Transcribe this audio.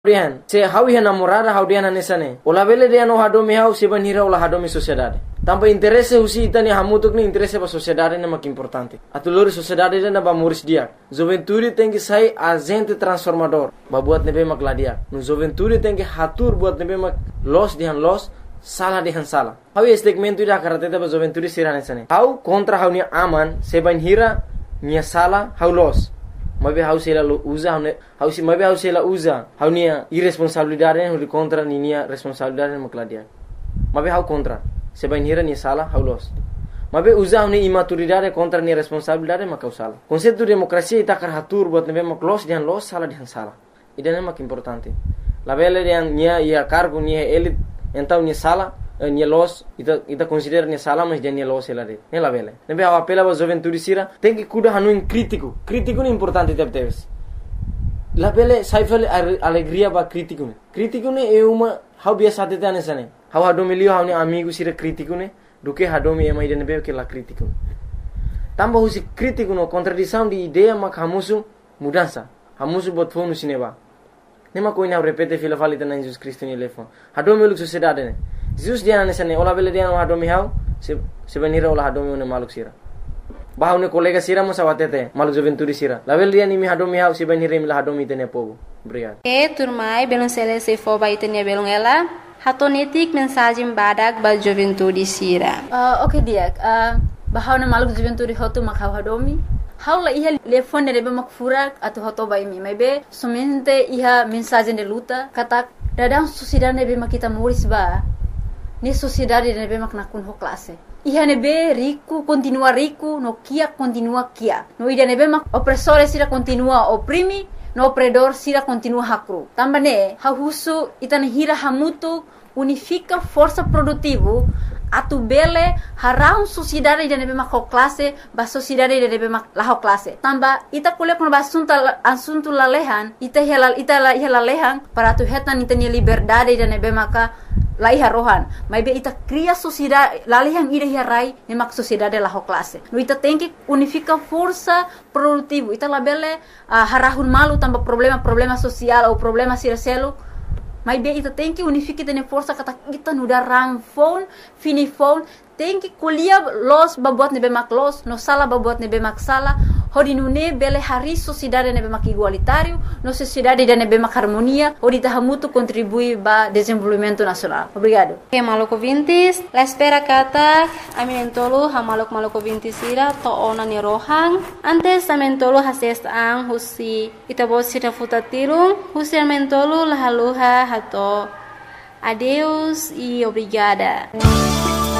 Rian, se hau ia namorada hau dia nanesane. Ola bele dia no hadomi hau se banhira ola hadomi sociedade. Tampa interesse usi itani hamutuk ni interesse ba sociedade na mak importante. Atulori sociedade na ba muris dia. Juventude tem que sair agente transformador. Ba buat nebe mak ladia. No juventude tem que hatur buat nebe mak los dihan los, salah dihan salah. Hau ia segmento ida karate ba juventude siranesane. Hau kontra hau ni aman se banhira nia salah hau los. Mabe hau sela usa hau si mabe hau sela usa hau nia irresponsabilidade hau contra nia responsabilidade makladia. Mabe hau contra se banhira nia sala hau los. Mabe usa hau nia imaturidade contra nia responsabilidade makau sala. Konseptu demokrasia ita karatur buat nebe maklos dian los sala dian sala. Idane mak importante. La bele dian nia ia cargo nia elit entau nia sala nia los ita considera nia sala mas dia nia los ela de ne la bele nebe hau apela ba juventude sira tem que kuda hanu crítico ni importante teves la bele saifale alegria ba crítico ne é uma hau biasa tete anesane hau hadomi lio hau ni amigo sira crítico ne duke hadomi ema ida nebe que la crítico tamba husi crítico no contradição de ideia mak hamusu mudança hamusu bot fonu sineba nema koina repete fila falita na Jesus Cristo ni lefon hadomi lu sociedade ne Jesus dia anesane ola bele dia no hadomi hau se banhira ola hadomi ne maluk sira bahau ne kolega sira mo sawatete maluk juventude sira la bele dia ni mi hadomi hau se banhira mi la hadomi tene povo obrigado turmai belum selesai fo ba itenia belum ela hatonetik mensagem badak ba juventude sira okay dia bahau ne maluk juventude hotu makhau hadomi hau la iha telefone rebe mak furak atau hoto ba imi maybe somente iha mensagem de luta kata dadang sociedade nebe makita muris ba ni sociedade nebe mak nakun ho classe iha nebe rico continua rico no kia continua kia no ida nebe mak opressore sira continua oprimi no opredor sira continua hakru tambane ha husu itane hira hamutu unifica força produtivo atu bele harau sociedade ida nebe mak ho classe ba sociedade ida nebe mak la ho classe tamba ita kuliah kono asunto lalehan ita lalehan para tu hetan itania liberdade ida nebe maka lai harohan mai be ita cria sociedade lalehan ida hirai ne mak sociedade la ho classe no ita tem que unifica força produtivo ita labele harahun malu tamba problema social ou problema siraselo mas bem, ita tem que unificar tene força kata kita nuda ramfon, finifon, tem que colher los babuat nebe mak los, no sala babuat nebe mak sala, hodi nune bele hari sociedade nebe mak igualitário, no sociedade da nebe mak harmonia, hodi tahamutu contribui ba desenvolvimento nacional. Obrigado. Maluco Vintis, la espera kata aminentolo ha Maluco Vintis ira to ona ni rohang, antes amentolo hases ang husi itabos sira futatirung, husi amentolo la haluha hato. Adeus e obrigada.